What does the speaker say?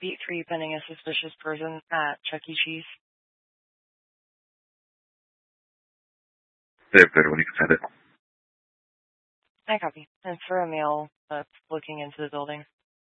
Beat 3 pending a suspicious person at Chuck E. Cheese. They're good when you can send it. I copy. It's for a male that's looking into the building.